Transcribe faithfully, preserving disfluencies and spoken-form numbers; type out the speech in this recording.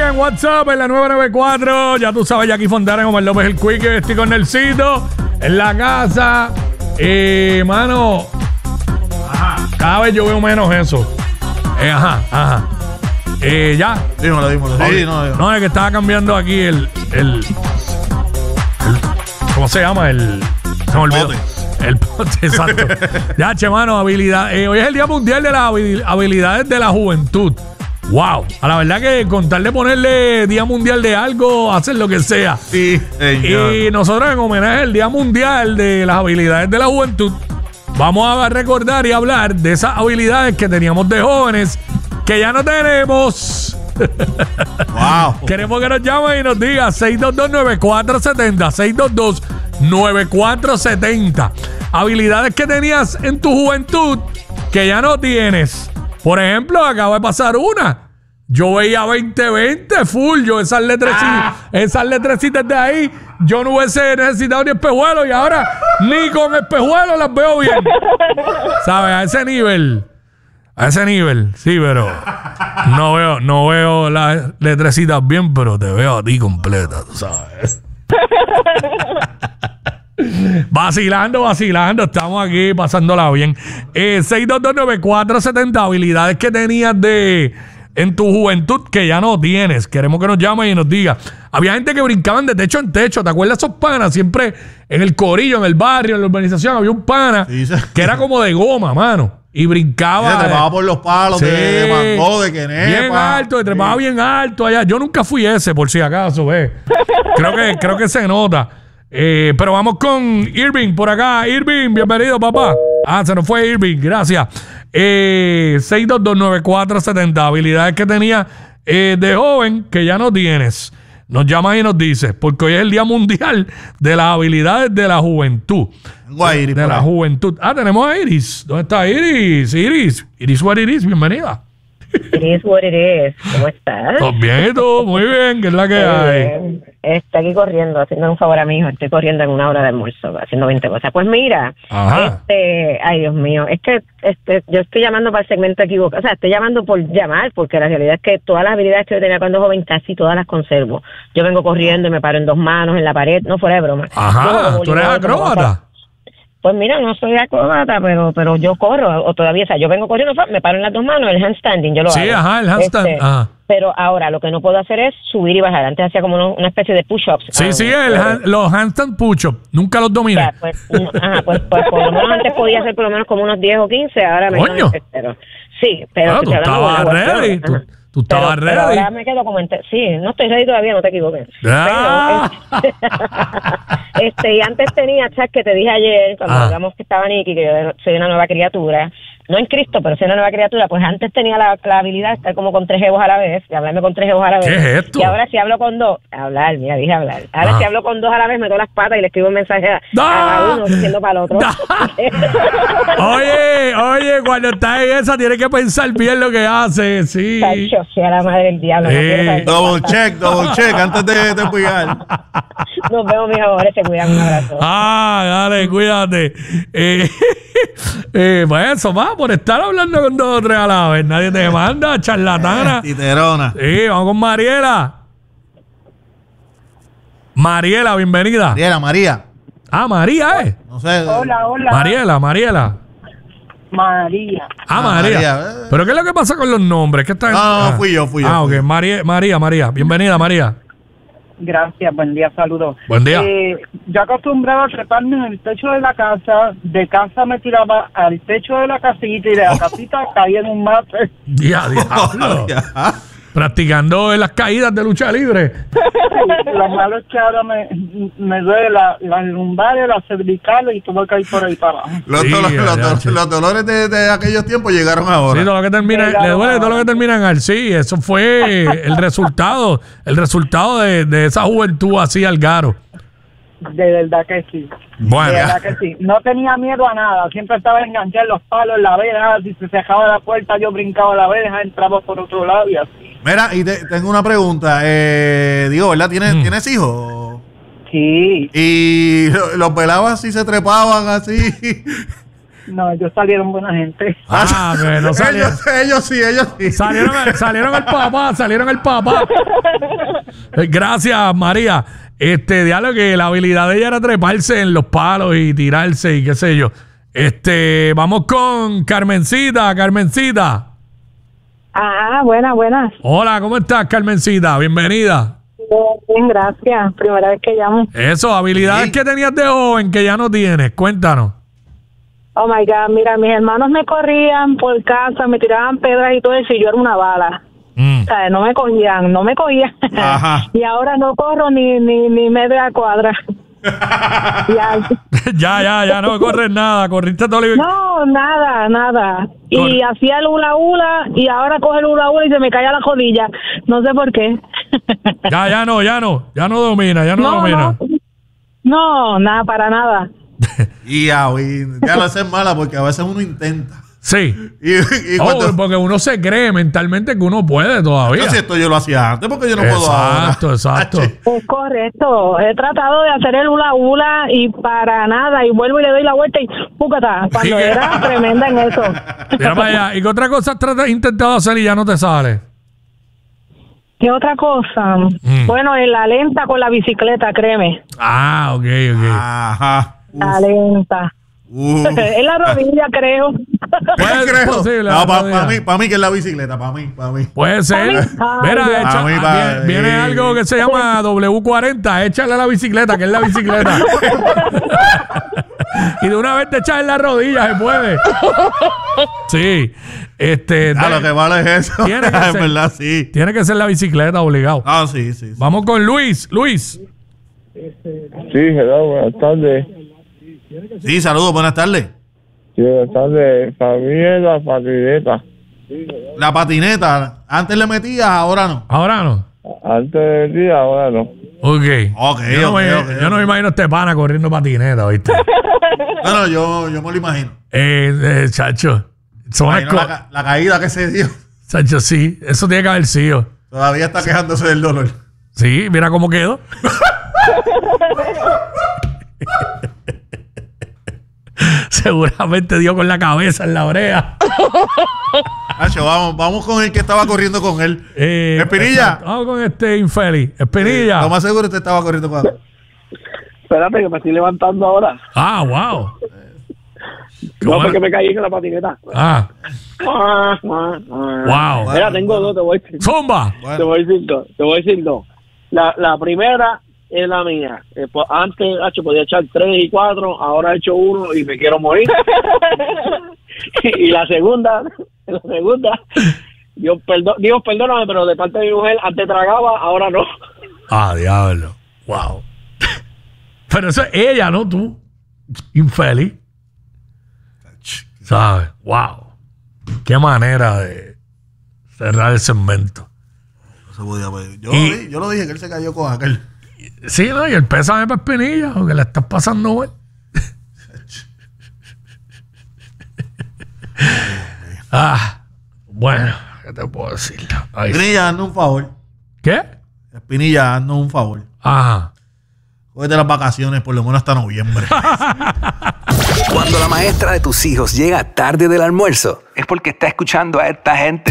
en WhatsApp en la nueve nueve cuatro. Ya tú sabes, Jackie Fontana, Omar López el Quick. Estoy con Nelsito en la casa. Eh, mano, ajá, cada vez yo veo menos eso. Eh, ajá, ajá. Eh, ya. Dímelo, dímelo. Sí, no, dímelo. No, es que estaba cambiando aquí el, el, el ¿cómo se llama? El, se me olvidó. El pote, exacto. Ya, che, mano, habilidad. Eh, hoy es el Día Mundial de las Habilidades de la Juventud. Wow. A la verdad que con tal de ponerle Día Mundial de algo, hacen lo que sea. Sí, señor. Y nosotros en homenaje al Día Mundial de las Habilidades de la Juventud, vamos a recordar y hablar de esas habilidades que teníamos de jóvenes, que ya no tenemos. Wow. Queremos que nos llamen y nos diga seis dos dos, nueve cuatro siete cero, seis dos dos, nueve cuatro siete cero. Habilidades que tenías en tu juventud que ya no tienes. Por ejemplo, acaba de pasar una. Yo veía veinte veinte full. Yo esas letrecitas, ah. esas letrecitas de ahí, yo no hubiese necesitado ni espejuelos y ahora ni con espejuelos las veo bien. ¿Sabes? A ese nivel. A ese nivel, sí, pero no veo, no veo las letrecitas bien, pero te veo a ti completa, tú sabes. Vacilando, vacilando, estamos aquí pasándola bien. Eh, seis dos dos, nueve cuatro siete cero, habilidades que tenías de en tu juventud que ya no tienes. Queremos que nos llamen y nos diga. Había gente que brincaban de techo en techo, ¿te acuerdas de esos panas? Siempre en el corillo, en el barrio, en la urbanización, había un pana sí, sí. que era como de goma, mano. Y brincaba. Se trepaba por los palos sí, de, de mango, de quenepa. Bien alto, se trepaba sí. bien alto allá. Yo nunca fui ese, por si acaso, ¿ves? creo que creo que se nota. Eh, pero vamos con Irving por acá. Irving, bienvenido, papá. Ah, se nos fue Irving, gracias. Eh, seis dos dos, nueve cuatro siete cero. Habilidades que tenía eh, de joven que ya no tienes. Nos llamas y nos dices, porque hoy es el Día Mundial de las Habilidades de la Juventud. Iris, de, de la juventud. Ah, tenemos a Iris. ¿Dónde está Iris? Iris. Iris, what it is. Bienvenida. It is what it is. ¿Cómo estás? ¿Todo bien y tú? Muy bien. ¿Qué es la que hay? Bien. Está aquí corriendo, haciendo un favor a mi hijo. Estoy corriendo en una hora de almuerzo, haciendo veinte cosas. Pues mira, Ajá. este, ay Dios mío, es que este, yo estoy llamando para el segmento equivocado. O sea, estoy llamando por llamar, porque la realidad es que todas las habilidades que yo tenía cuando joven, casi todas las conservo. Yo vengo corriendo y me paro en dos manos, en la pared, no fuera de broma. Ajá, yo, ¿tú eres acróbata? Pues mira, no soy acróbata, pero pero yo corro, o todavía, o sea, yo vengo corriendo, me paro en las dos manos, el handstanding, yo lo sí, hago. Sí, ajá, el handstand, este, ajá. Pero ahora lo que no puedo hacer es subir y bajar. Antes hacía como una, una especie de push-ups. Sí, ah, sí, el hand, los handstand push-ups, nunca los dominé. Ya, pues, no, ajá, pues, pues por lo menos antes podía hacer por lo menos como unos diez o quince, ahora me ¡Coño! Pero, sí, pero... Ah, tú estabas ready, tú, tú estabas pero, ready. Pero ahora me quedo como... Ente- sí, no estoy ready todavía, no te equivoques. Ah. Pero, este, y antes tenía, chat, que te dije ayer, cuando ah. hablamos que estaba Nicky, que yo soy una nueva criatura, no en Cristo, pero soy una nueva criatura, pues antes tenía la, la habilidad de estar como con tres jevos a la vez, de hablarme con tres jevos a la vez. ¿Qué es esto? Y ahora si hablo con dos, hablar, mira, dije hablar. Ahora ah. si hablo con dos a la vez, meto las patas y le escribo un mensaje a, ¡Ah! a uno, diciendo para el otro. Oye, oye, cuando estás en esa, tienes que pensar bien lo que haces, sí. Tacho, sea la madre del diablo. Sí. No double check, double check, antes de, de pegar. Nos vemos, mis amores, se cuidan, un abrazo. Ah, dale, cuídate. Eh, eh, pues eso, va, por estar hablando con dos o tres a la vez. Nadie te manda, charlatana. Titerona. Sí, vamos con Mariela. Mariela, bienvenida. Mariela, María. Ah, María, ¿eh? No sé. Hola, hola. Mariela, Mariela. María. Ah, Ah, María. María, eh. ¿Pero qué es lo que pasa con los nombres? ¿Qué está en- No, no, ah. fui yo, fui yo, Ah, ok. fui yo. María, María, María. Bienvenida, María. Gracias, buen día, saludos. Buen día. Eh, yo acostumbraba a treparme en el techo de la casa, de casa me tiraba al techo de la casita y de la Oh. casita caía en un mate. Ya, diablo. Ya. Practicando en las caídas de lucha libre. Lo malo es que ahora me, me duele la, las lumbares, las cervicales y todo cae por ahí para abajo. Los, Sí, dolores, ya, los, ya, do- sí. los dolores de, de aquellos tiempos llegaron ahora. Sí, todo lo que termina, Llegaron le duele todo lo ahora. que termina en al sí. Eso fue el resultado, el resultado de, de esa juventud así Algaro. De verdad que sí. Bueno, De verdad que sí. No tenía miedo a nada. Siempre estaba enganchado en los palos, en la verja. Si se cerraba la puerta, yo brincaba la verja, entraba por otro lado y así. Mira, y te, tengo una pregunta. Eh, digo, ¿verdad? ¿Tienes, Mm. ¿tienes hijos? Sí. Y lo- los velabas así, se trepaban así. No, ellos salieron buena gente. Ah, que no salieron. ellos, ellos sí, ellos sí. Salieron, salieron el papá, salieron el papá. Gracias, María. Este, diálogo que la habilidad de ella era treparse en los palos y tirarse y qué sé yo. Este, vamos con Carmencita, Carmencita. Ah, buenas, buenas. Hola, ¿cómo estás, Carmencita? Bienvenida. Bien, gracias. Primera vez que llamo. Eso, habilidades Sí. que tenías de joven que ya no tienes. Cuéntanos. Oh my God, mira, mis hermanos me corrían por casa, me tiraban pedras y todo eso, y yo era una bala. Mm. O sea, no me cogían, no me cogían. Ajá. Y ahora no corro ni, ni, ni media cuadra. Ya. ya, ya, ya no corres nada. Corriste todo el... No, nada, nada. Y Corre. hacía el hula hula y ahora coge el hula hula y se me cae a la rodilla. No sé por qué. Ya, ya no, ya no. Ya no domina, ya no, No, domina. no, no, nada, para nada. Y ya, y ya lo hacen mala porque a veces uno intenta. Sí. Y, y Oh, cuando, porque uno se cree mentalmente que uno puede todavía. yo si esto yo lo hacía antes porque yo no puedo ahora. Exacto, exacto. Ache. Es correcto. He tratado de hacer el hula hula y para nada. Y vuelvo y le doy la vuelta y púcata. Cuando Sí. era tremenda en eso. Mira para allá. ¿Y qué otra cosa has tratado- intentado hacer y ya no te sale? ¿Qué otra cosa? Mm. Bueno, en la lenta con la bicicleta, créeme. Ah, ok, ok. Ajá. La lenta. Uh. En la rodilla, creo. Puede ser Creo. posible. No, la para rodilla. mí, para mí que es la bicicleta, para mí, para mí. Puede ser. Ay, Mira, Dios. echa- A mí, ah, pa- viene, viene sí. algo que se llama doble cuarenta. Échale a la bicicleta, que es la bicicleta. Y de una vez te echas en la rodilla, se puede. Sí. Este, Ah, de- lo que vale es eso. Tiene que En ser. verdad, sí. tiene que ser la bicicleta, obligado. Ah, sí, sí. sí. Vamos con Luis. Luis. Sí, hello, buenas tardes. Sí, saludos, buenas tardes. Sí, buenas tardes. Para mí es la patineta. La patineta, antes le metías, ahora no. Ahora no. Antes del día, ahora no. Ok. Ok, yo no, ok, me, ok, yo ok. no me imagino a este pana corriendo patineta, ¿viste? No, no, yo, yo me lo imagino. eh, eh, chacho. Son Imagino esco- la, ca- la caída que se dio. Chacho, sí. Eso tiene que haber sido. Todavía está quejándose del dolor. Sí, mira cómo quedó. Seguramente dio con la cabeza en la oreja. Nacho, vamos, vamos con el que estaba corriendo con él. Eh, Espinilla. exacto. Vamos con este infeliz. Espinilla. Lo más seguro usted estaba corriendo con él. Espérate que me estoy levantando ahora. Ah, wow. Qué No, bueno. porque me caí en la patineta. Ah, Wow. wow. Mira, tengo dos, te voy a decir. Zumba. Te Bueno, voy a decir dos. Te voy a decir dos. La, la primera es la mía. Eh, pues, antes, hacho, podía echar tres y cuatro, ahora he hecho uno y me quiero morir. Y la segunda, la segunda, Dios, perdo- Dios perdóname, pero de parte de mi mujer, antes tragaba, ahora no. Ah, diablo. Wow. Pero eso es ella, no tú. Infeliz. ¿Sabes? Wow. Qué manera de cerrar el segmento. no se podía pedir. Yo, Y- lo dije, yo lo dije que él se cayó con aquel. Sí, ¿no? Y el pésame para Espinilla, porque le estás pasando mal. Ah, bueno, ¿qué te puedo decir? Ay, Espinilla, haznos un favor. ¿qué? Espinilla, haznos un favor. Ajá. Cógete las vacaciones por lo menos hasta noviembre. Cuando la maestra de tus hijos llega tarde del almuerzo, es porque está escuchando a esta gente.